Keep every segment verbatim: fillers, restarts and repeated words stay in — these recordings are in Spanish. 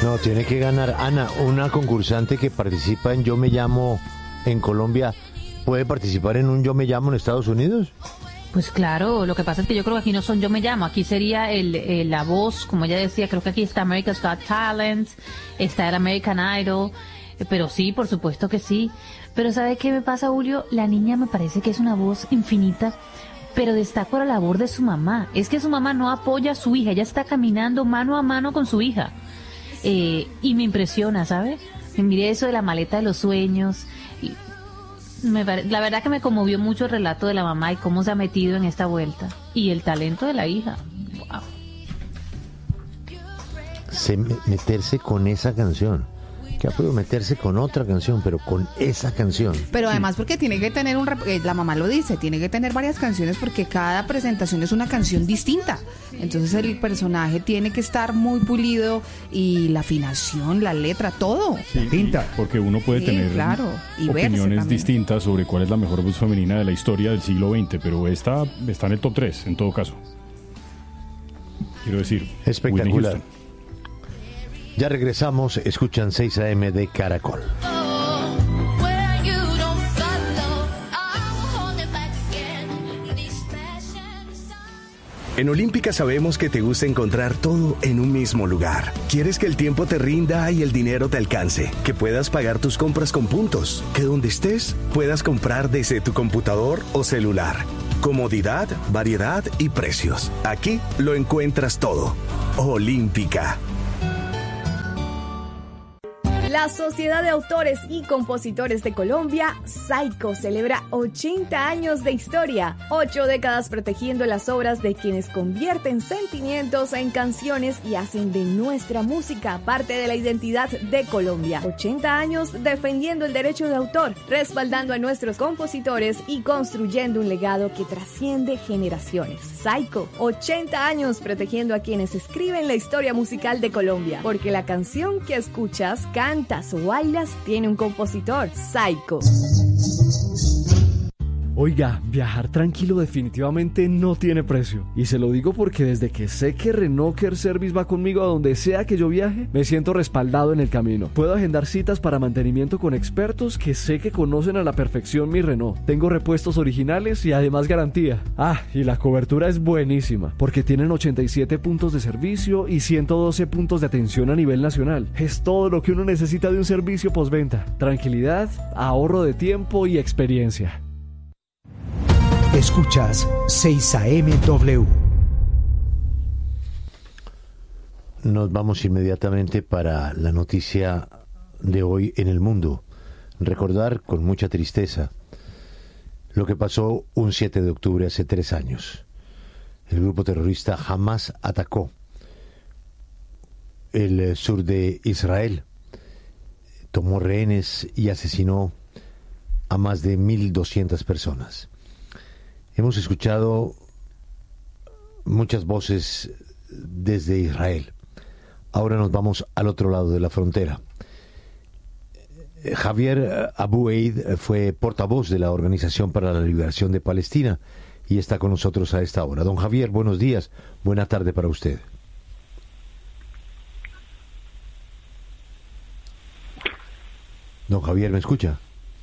No, tiene que ganar. Ana, una concursante que participa en Yo Me Llamo en Colombia, ¿puede participar en un Yo Me Llamo en Estados Unidos? Pues claro, lo que pasa es que yo creo que aquí no son Yo Me Llamo, aquí sería el, el la voz, como ella decía, creo que aquí está America's Got Talent, está el American Idol, pero sí, por supuesto que sí. Pero ¿sabe qué me pasa, Julio? La niña me parece que es una voz infinita, pero destaco la labor de su mamá. Es que su mamá no apoya a su hija, ella está caminando mano a mano con su hija. Eh, y me impresiona, ¿sabe? Miré eso de la maleta de los sueños. Y me pare... La verdad que me conmovió mucho el relato de la mamá y cómo se ha metido en esta vuelta. Y el talento de la hija. Wow. Se meterse con esa canción. Que ha podido meterse con otra canción, pero con esa canción. Pero además porque tiene que tener un... La mamá lo dice, tiene que tener varias canciones porque cada presentación es una canción distinta. Entonces el personaje tiene que estar muy pulido y la afinación, la letra, todo. Sí, pinta. Porque uno puede sí, tener claro. y opiniones distintas sobre cuál es la mejor voz femenina de la historia del siglo veinte, pero esta está en el top tres, en todo caso. Quiero decir, espectacular. Ya regresamos, escuchan seis a eme de Caracol. En Olímpica sabemos que te gusta encontrar todo en un mismo lugar. Quieres que el tiempo te rinda y el dinero te alcance, que puedas pagar tus compras con puntos, que donde estés puedas comprar desde tu computador o celular. Comodidad, variedad y precios. Aquí lo encuentras todo. Olímpica. La Sociedad de Autores y Compositores de Colombia, SAICO, celebra ochenta años de historia, ocho décadas protegiendo las obras de quienes convierten sentimientos en canciones y hacen de nuestra música parte de la identidad de Colombia. ochenta años defendiendo el derecho de autor, respaldando a nuestros compositores y construyendo un legado que trasciende generaciones. SAICO, ochenta años protegiendo a quienes escriben la historia musical de Colombia, porque la canción que escuchas, cantas o bailas tiene un compositor. SAICO. Oiga, viajar tranquilo definitivamente no tiene precio. Y se lo digo porque desde que sé que Renault Care Service va conmigo a donde sea que yo viaje, me siento respaldado en el camino. Puedo agendar citas para mantenimiento con expertos que sé que conocen a la perfección mi Renault. Tengo repuestos originales y además garantía. Ah, y la cobertura es buenísima, porque tienen ochenta y siete puntos de servicio y ciento doce puntos de atención a nivel nacional. Es todo lo que uno necesita de un servicio postventa. Tranquilidad, ahorro de tiempo y experiencia. Escuchas seis a eme W. Nos vamos inmediatamente para la noticia de hoy en el mundo. Recordar con mucha tristeza lo que pasó un siete de octubre hace tres años. El grupo terrorista Hamas atacó el sur de Israel, tomó rehenes y asesinó a más de mil doscientas personas. Hemos escuchado muchas voces desde Israel. Ahora nos vamos al otro lado de la frontera. Javier Abu Eid fue portavoz de la Organización para la Liberación de Palestina y está con nosotros a esta hora. Don Javier, buenos días. Buena tarde para usted. Don Javier, ¿me escucha?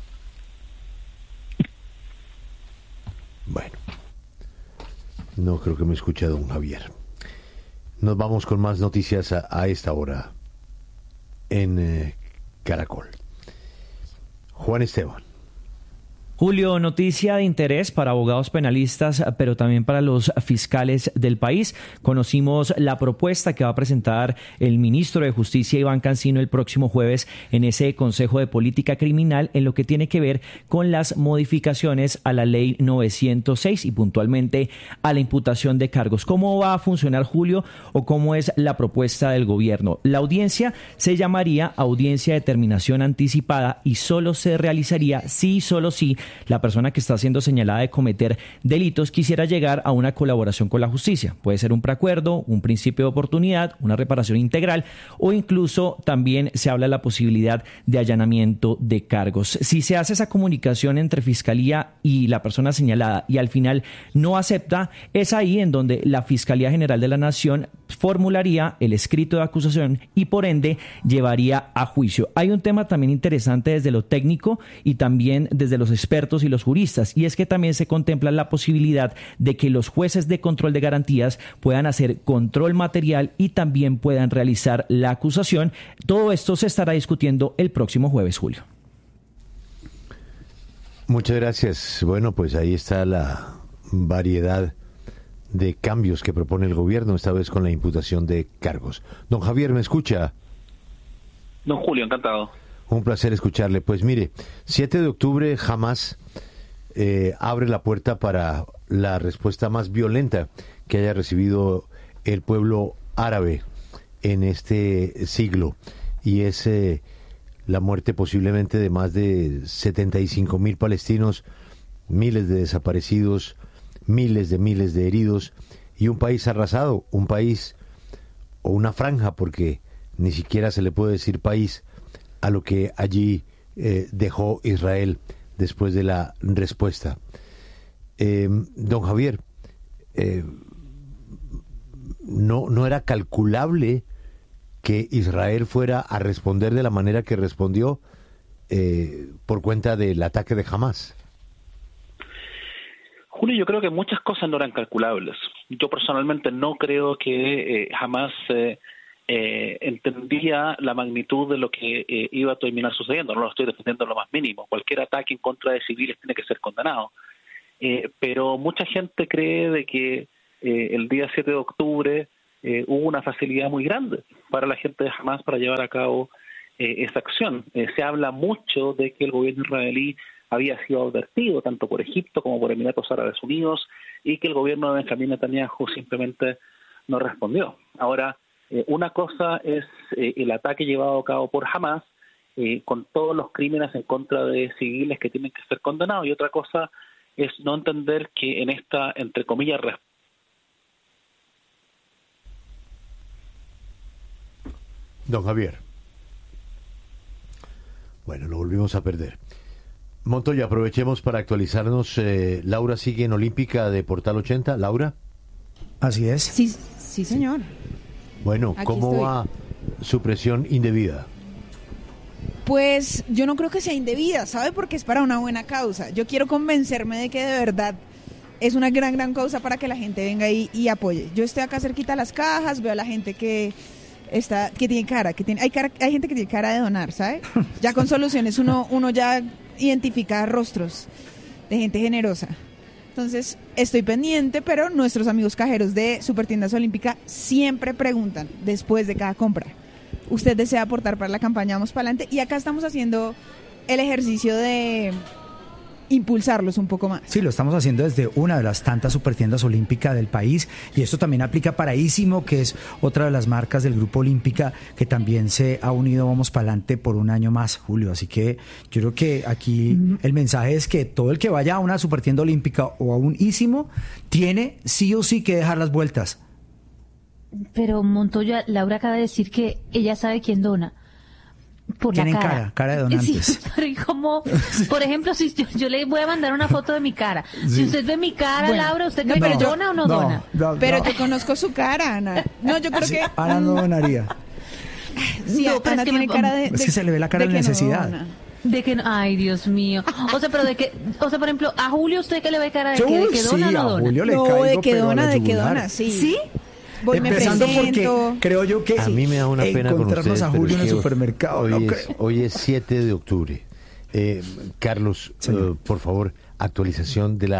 Bueno, no creo que me escuche don Javier. Nos vamos con más noticias a, a esta hora en eh, Caracol. Juan Esteban. Julio, noticia de interés para abogados penalistas, pero también para los fiscales del país. Conocimos la propuesta que va a presentar el ministro de Justicia, Iván Cancino, el próximo jueves en ese Consejo de Política Criminal en lo que tiene que ver con las modificaciones a la Ley novecientos seis y puntualmente a la imputación de cargos. ¿Cómo va a funcionar, Julio, o cómo es la propuesta del gobierno? La audiencia se llamaría audiencia de determinación anticipada y solo se realizaría si y solo si la persona que está siendo señalada de cometer delitos quisiera llegar a una colaboración con la justicia. Puede ser un preacuerdo, un principio de oportunidad, una reparación integral o incluso también se habla de la posibilidad de allanamiento de cargos. Si se hace esa comunicación entre Fiscalía y la persona señalada y al final no acepta, es ahí en donde la Fiscalía General de la Nación formularía el escrito de acusación y por ende llevaría a juicio. Hay un tema también interesante desde lo técnico y también desde los expertos y los juristas, y es que también se contempla la posibilidad de que los jueces de control de garantías puedan hacer control material y también puedan realizar la acusación. Todo esto se estará discutiendo el próximo jueves, Julio. Muchas gracias. Bueno, pues ahí está la variedad de cambios que propone el gobierno, esta vez con la imputación de cargos. Don Javier, ¿me escucha? Don Julio, encantado. Un placer escucharle. Pues mire, siete de octubre jamás eh, abre la puerta para la respuesta más violenta que haya recibido el pueblo árabe en este siglo, y es eh, la muerte posiblemente de más de setenta y cinco mil palestinos, miles de desaparecidos, miles de miles de heridos y un país arrasado, un país o una franja, porque ni siquiera se le puede decir país a lo que allí eh, dejó Israel después de la respuesta. Eh, don Javier, eh, no, no era calculable que Israel fuera a responder de la manera que respondió eh, por cuenta del ataque de Hamás. Julio, yo creo que muchas cosas no eran calculables. Yo personalmente no creo que eh, jamás eh, eh, entendía la magnitud de lo que eh, iba a terminar sucediendo. No lo estoy defendiendo en lo más mínimo. Cualquier ataque en contra de civiles tiene que ser condenado. Eh, pero mucha gente cree de que eh, el día siete de octubre eh, hubo una facilidad muy grande para la gente de Hamás para llevar a cabo eh, esa acción. Eh, se habla mucho de que el gobierno israelí había sido advertido tanto por Egipto como por Emiratos Árabes Unidos y que el gobierno de Benjamín Netanyahu simplemente no respondió. Ahora, eh, una cosa es eh, el ataque llevado a cabo por Hamás eh, con todos los crímenes en contra de civiles que tienen que ser condenados, y otra cosa es no entender que en esta, entre comillas, respuesta. Don Javier. Bueno, lo volvimos a perder. Montoya, aprovechemos para actualizarnos. Eh, Laura sigue en Olímpica de Portal ochenta. ¿Laura? Así es. Sí, sí, señor. Bueno, Aquí ¿cómo estoy. va su presión indebida? Pues yo no creo que sea indebida, ¿sabe? Porque es para una buena causa. Yo quiero convencerme de que de verdad es una gran, gran causa para que la gente venga ahí y apoye. Yo estoy acá cerquita a las cajas, veo a la gente que está, que tiene cara, que tiene, hay cara, hay gente que tiene cara de donar, ¿sabe? Ya con soluciones uno, uno ya identifica rostros de gente generosa. Entonces, estoy pendiente, pero nuestros amigos cajeros de Supertiendas Olímpica siempre preguntan después de cada compra: ¿usted desea aportar para la campaña Vamos para Adelante? Y acá estamos haciendo el ejercicio de impulsarlos un poco más. Sí, lo estamos haciendo desde una de las tantas supertiendas Olímpica del país, y esto también aplica para Ísimo, que es otra de las marcas del Grupo Olímpica que también se ha unido Vamos para Adelante por un año más, Julio. Así que yo creo que aquí mm. el mensaje es que todo el que vaya a una supertienda Olímpica o a un Ísimo tiene sí o sí que dejar las vueltas. Pero Montoya, Laura acaba de decir que ella sabe quién dona. Por Tienen la cara. cara, cara de donantes. Sí, pero como, por ejemplo, si yo, yo le voy a mandar una foto de mi cara. Sí. Si usted ve mi cara, bueno, Laura, ¿usted no, cree que yo, dona o no, no dona? No, pero no. yo conozco su cara, Ana. No, yo creo sí, que... Ana no donaría. Sí, no, pero Ana es que tiene me, cara de... Es que se le ve la cara de, de necesidad. No de que no, ay, Dios mío. O sea, pero de que, o sea, por ejemplo, a Julio, ¿usted qué le ve cara de, que, de que dona sí, o no dona? A Julio le no, caigo, de que dona, de que yugular. dona, sí. ¿Sí? Voy, Empezando me presento. porque creo yo que a mí me da una pena con ustedes, a Julio en el es supermercado. Hoy, No es, creo. hoy es siete de octubre. Eh, Carlos, eh, por favor, actualización de la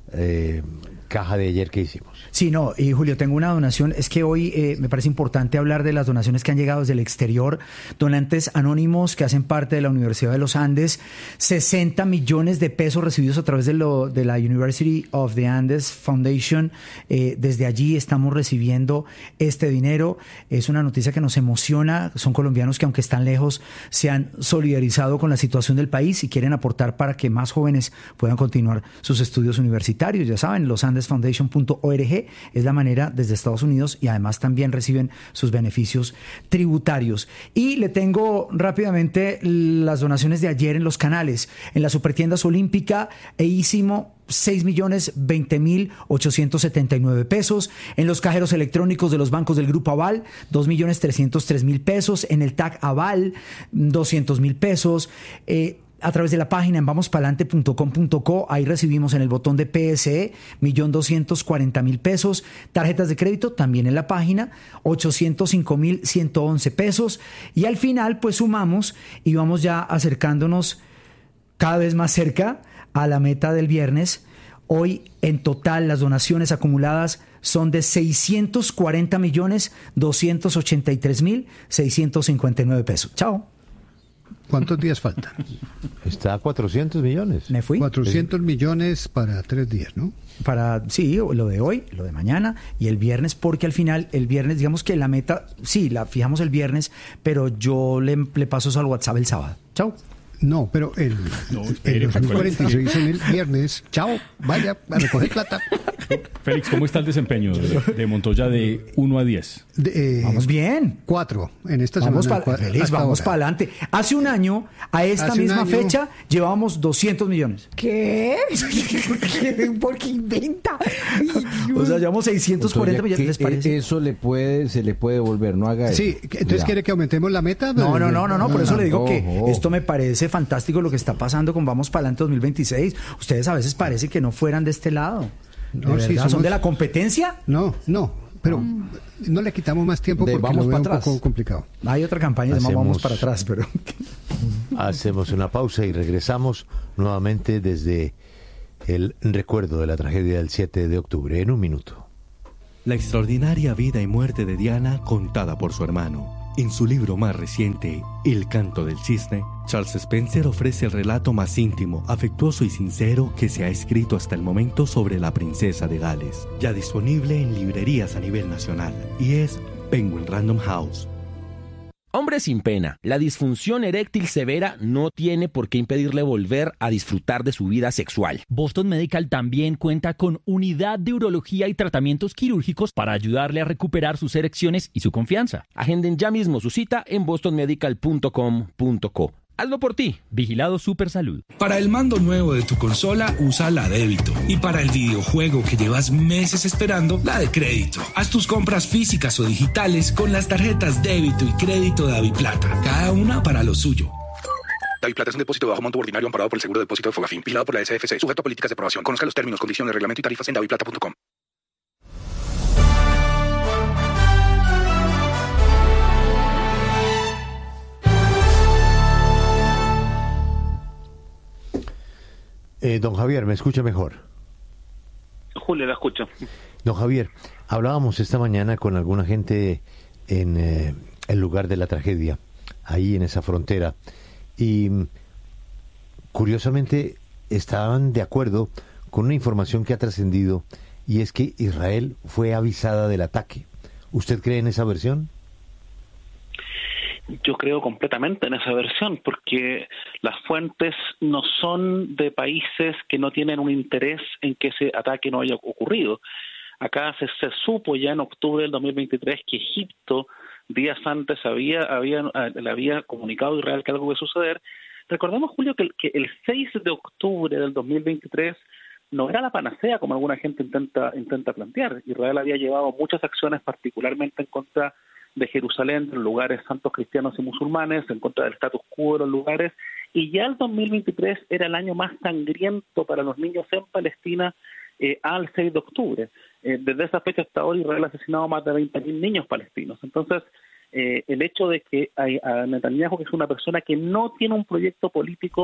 eh, caja de ayer que hicimos. Sí, no, y Julio, tengo una donación. Es que hoy eh, me parece importante hablar de las donaciones que han llegado desde el exterior. Donantes anónimos que hacen parte de la Universidad de los Andes. sesenta millones de pesos recibidos a través de, lo, de la University of the Andes Foundation. Eh, desde allí estamos recibiendo este dinero. Es una noticia que nos emociona. Son colombianos que, aunque están lejos, se han solidarizado con la situación del país y quieren aportar para que más jóvenes puedan continuar sus estudios universitarios. Ya saben, los andes foundation punto org es la manera desde Estados Unidos, y además también reciben sus beneficios tributarios. Y le tengo rápidamente las donaciones de ayer en los canales. En las supertiendas Olímpica e Ísimo, seis millones veinte mil ochocientos setenta y nueve pesos. En los cajeros electrónicos de los bancos del Grupo Aval, dos millones trescientos tres mil pesos. En el T A C Aval, doscientos mil pesos. Eh, a través de la página en vamos palante punto com punto co, ahí recibimos en el botón de P S E, un millón doscientos cuarenta mil pesos. Tarjetas de crédito, también en la página, ochocientos cinco mil ciento once pesos. Y al final, pues sumamos y vamos ya acercándonos cada vez más cerca a la meta del viernes. Hoy, en total, las donaciones acumuladas son de seiscientos cuarenta millones doscientos ochenta y tres mil seiscientos cincuenta y nueve pesos. Chao. ¿Cuántos días faltan? Está a cuatrocientos millones. Me fui. cuatrocientos millones para tres días, ¿no? Para, sí, lo de hoy, lo de mañana y el viernes, porque al final, el viernes, digamos que la meta, sí, la fijamos el viernes, pero yo le, le paso eso al WhatsApp el sábado. Chao. No, pero el, No, el espere, dos mil cuarenta y seis en el viernes. Chao, vaya a recoger plata. Félix, ¿cómo está el desempeño de, de Montoya de uno a diez? De, eh, Vamos bien. Cuatro en esta Vamos semana. para feliz, vamos para adelante. Hace un año, a esta Hace un misma año- fecha, llevábamos doscientos millones. ¿Qué? ¿Por qué inventa? Ay, Dios. O sea, llevamos seiscientos cuarenta Montoya, millones, ¿les que, parece? eh, Eso le puede, se le puede devolver, no haga eso. Sí, que- entonces Ya. quiere que aumentemos la meta. No, no, no, no, no, por eso le digo que Ojo. esto me parece fantástico lo que está pasando con Vamos Palante dos mil veintiséis. Ustedes a veces parece que no fueran de este lado. ¿De No, sí, verdad? ¿Son somos- de la competencia? No, no, pero no le quitamos más tiempo De porque vamos lo veo para un atrás. poco complicado. Hay otra campaña de Hacemos- Vamos para atrás, pero... Hacemos una pausa y regresamos nuevamente desde el recuerdo de la tragedia del siete de octubre en un minuto. La extraordinaria vida y muerte de Diana contada por su hermano. En su libro más reciente, El canto del cisne, Charles Spencer ofrece el relato más íntimo, afectuoso y sincero que se ha escrito hasta el momento sobre la princesa de Gales. Ya disponible en librerías a nivel nacional, y es Penguin Random House. Hombre sin pena, la disfunción eréctil severa no tiene por qué impedirle volver a disfrutar de su vida sexual. Boston Medical también cuenta con unidad de urología y tratamientos quirúrgicos para ayudarle a recuperar sus erecciones y su confianza. Agenden ya mismo su cita en boston medical punto com punto co. Hazlo por ti. Vigilado Supersalud. Para el mando nuevo de tu consola, usa la débito. Y para el videojuego que llevas meses esperando, la de crédito. Haz tus compras físicas o digitales con las tarjetas débito y crédito de Daviplata. Cada una para lo suyo. Daviplata es un depósito de bajo monto ordinario amparado por el seguro de depósito de Fogafín, vigilado por la S F C, sujeto a políticas de aprobación. Conozca los términos, condiciones, reglamento y tarifas en daviplata punto com. Eh, don Javier, ¿me escucha mejor? Julio, la escucho. Don Javier, hablábamos esta mañana con alguna gente en eh, el lugar de la tragedia, ahí en esa frontera, y mm, curiosamente estaban de acuerdo con una información que ha trascendido, y es que Israel fue avisada del ataque. ¿Usted cree en esa versión? Yo creo completamente en esa versión, porque las fuentes no son de países que no tienen un interés en que ese ataque no haya ocurrido. Acá se, se supo ya en octubre del dos mil veintitrés que Egipto días antes había, había, le había comunicado a Israel que algo iba a suceder. Recordemos, Julio, que, que el seis de octubre del dos mil veintitrés no era la panacea como alguna gente intenta, intenta plantear. Israel había llevado muchas acciones, particularmente en contra de Jerusalén, de los lugares santos cristianos y musulmanes, en contra del status quo de los lugares, y ya el dos mil veintitrés era el año más sangriento para los niños en Palestina eh, al seis de octubre. Eh, desde esa fecha hasta ahora Israel ha asesinado a más de veinte mil niños palestinos. Entonces, eh, el hecho de que hay, a Netanyahu, que es una persona que no tiene un proyecto político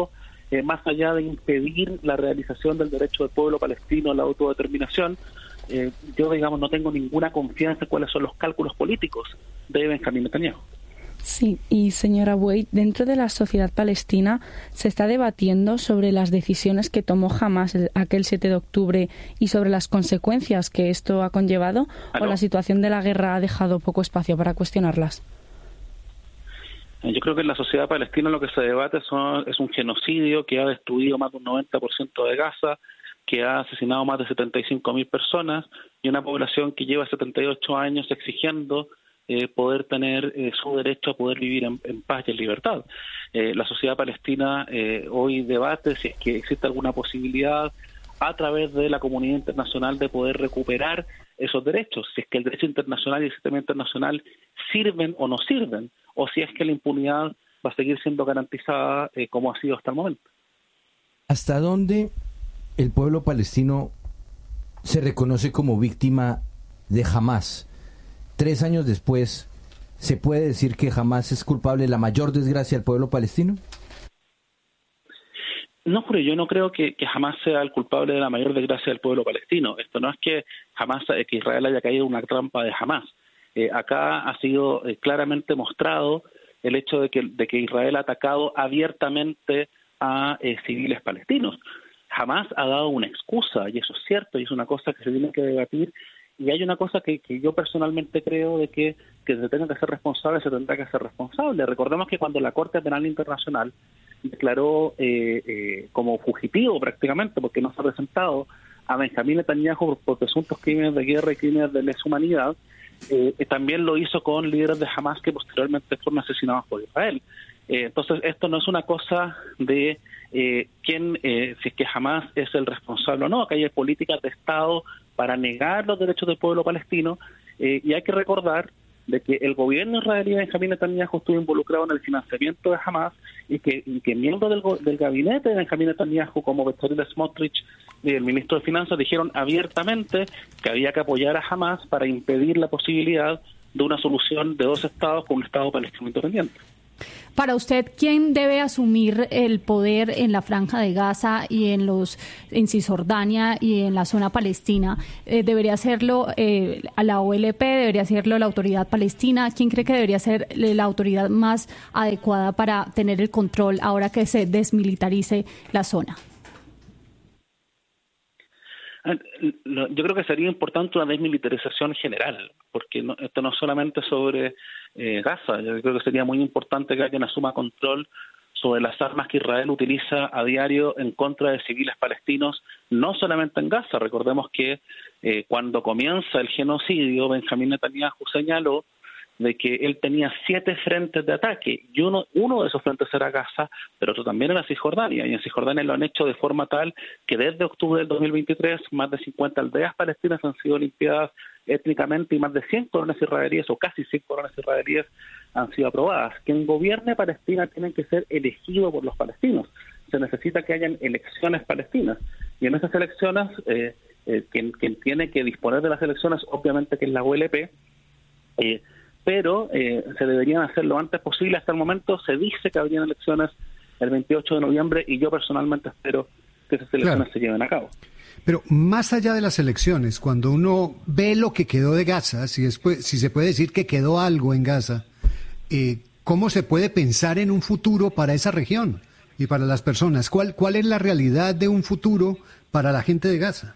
eh, más allá de impedir la realización del derecho del pueblo palestino a la autodeterminación, eh, yo, digamos, no tengo ninguna confianza en cuáles son los cálculos políticos de Benjamín Netanyahu. Sí, y señora Wade, dentro de la sociedad palestina se está debatiendo sobre las decisiones que tomó Hamás aquel siete de octubre y sobre las consecuencias que esto ha conllevado, ¿Aló? ¿O la situación de la guerra ha dejado poco espacio para cuestionarlas? Yo creo que en la sociedad palestina lo que se debate son, es un genocidio que ha destruido más de un noventa por ciento de Gaza, que ha asesinado más de setenta y cinco mil personas y una población que lleva setenta y ocho años exigiendo Eh, poder tener eh, su derecho a poder vivir en, en paz y en libertad. Eh, la sociedad palestina eh, hoy debate si es que existe alguna posibilidad a través de la comunidad internacional de poder recuperar esos derechos, si es que el derecho internacional y el sistema internacional sirven o no sirven, o si es que la impunidad va a seguir siendo garantizada eh, como ha sido hasta el momento. ¿Hasta dónde el pueblo palestino se reconoce como víctima de Hamás? Tres años después, ¿se puede decir que Hamás es culpable de la mayor desgracia del pueblo palestino? No, pero yo no creo que, que Hamás sea el culpable de la mayor desgracia del pueblo palestino. Esto no es que Hamás, que Israel haya caído en una trampa de Hamás. Eh, acá ha sido eh, claramente mostrado el hecho de que, de que Israel ha atacado abiertamente a eh, civiles palestinos. Hamás ha dado una excusa, y eso es cierto, y es una cosa que se tiene que debatir. Y hay una cosa que, que yo personalmente creo de que, que se tenga que ser responsable, se tendrá que ser responsable. Recordemos que cuando la Corte Penal Internacional declaró eh, eh, como fugitivo prácticamente, porque no se ha presentado a Benjamín Netanyahu por, por presuntos crímenes de guerra y crímenes de lesa humanidad, eh, también lo hizo con líderes de Hamás que posteriormente fueron asesinados por Israel. Eh, entonces, esto no es una cosa de eh, quién, eh, si es que Hamás es el responsable o no. Acá hay políticas de Estado para negar los derechos del pueblo palestino, eh, y hay que recordar de que el gobierno israelí de Benjamín Netanyahu estuvo involucrado en el financiamiento de Hamás y que, y que miembros del, del gabinete de Benjamín Netanyahu, como Bezalel Smotrich y el ministro de Finanzas, dijeron abiertamente que había que apoyar a Hamás para impedir la posibilidad de una solución de dos estados con un estado palestino independiente. Para usted, ¿quién debe asumir el poder en la Franja de Gaza y en los en Cisjordania y en la zona palestina? Eh, ¿Debería hacerlo eh, a la O L P? ¿Debería hacerlo la autoridad palestina? ¿Quién cree que debería ser la autoridad más adecuada para tener el control ahora que se desmilitarice la zona? Yo creo que sería importante una desmilitarización general, porque no, esto no es solamente sobre eh, Gaza. Yo creo que sería muy importante que alguien asuma control sobre las armas que Israel utiliza a diario en contra de civiles palestinos, no solamente en Gaza. Recordemos que eh, cuando comienza el genocidio, Benjamín Netanyahu señaló de que él tenía siete frentes de ataque, y uno, uno de esos frentes era Gaza, pero otro también era Cisjordania, y en Cisjordania lo han hecho de forma tal que desde octubre del dos mil veintitrés más de cincuenta aldeas palestinas han sido limpiadas étnicamente y más de cien colonias israelíes, o casi cien colonias israelíes, han sido aprobadas. Quien gobierne Palestina tiene que ser elegido por los palestinos. Se necesita que hayan elecciones palestinas, y en esas elecciones, eh, eh, quien, quien tiene que disponer de las elecciones, obviamente que es la O L P, eh, pero eh, se deberían hacer lo antes posible. Hasta el momento se dice que habrían elecciones el veintiocho de noviembre y yo personalmente espero que esas elecciones claro. se lleven a cabo. Pero más allá de las elecciones, cuando uno ve lo que quedó de Gaza, si, después, si se puede decir que quedó algo en Gaza, eh, ¿cómo se puede pensar en un futuro para esa región y para las personas? ¿Cuál, cuál es la realidad de un futuro para la gente de Gaza?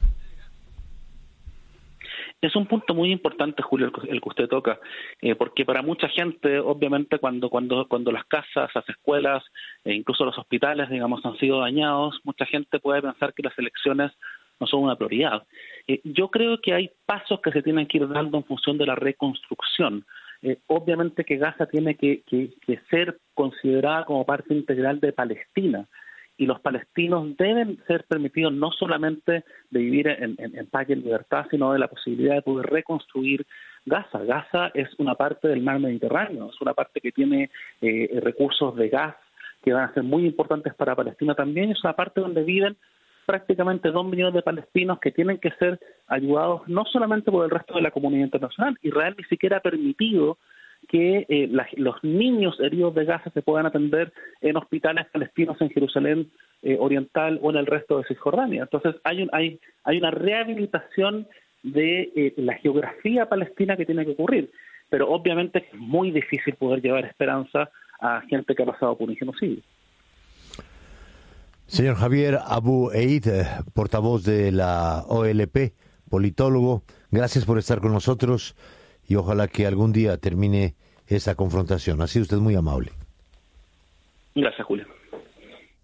Es un punto muy importante, Julio, el que usted toca, eh, porque para mucha gente, obviamente, cuando cuando cuando las casas, las escuelas e incluso los hospitales, digamos, han sido dañados, mucha gente puede pensar que las elecciones no son una prioridad. Eh, yo creo que hay pasos que se tienen que ir dando en función de la reconstrucción. Eh, obviamente que Gaza tiene que, que, que ser considerada como parte integral de Palestina, y los palestinos deben ser permitidos no solamente de vivir en, en, en paz y en libertad, sino de la posibilidad de poder reconstruir Gaza. Gaza es una parte del mar Mediterráneo, es una parte que tiene eh, recursos de gas que van a ser muy importantes para Palestina también, es una parte donde viven prácticamente dos millones de palestinos que tienen que ser ayudados no solamente por el resto de la comunidad internacional. Israel ni siquiera ha permitido que eh, la, los niños heridos de Gaza se puedan atender en hospitales palestinos en Jerusalén eh, Oriental o en el resto de Cisjordania. Entonces hay un, hay hay una rehabilitación de eh, la geografía palestina que tiene que ocurrir, pero obviamente es muy difícil poder llevar esperanza a gente que ha pasado por un genocidio. Señor Javier Abu Eid, eh, portavoz de la O L P, politólogo, gracias por estar con nosotros y ojalá que algún día termine esa confrontación. Ha sido usted muy amable. Gracias, Julio.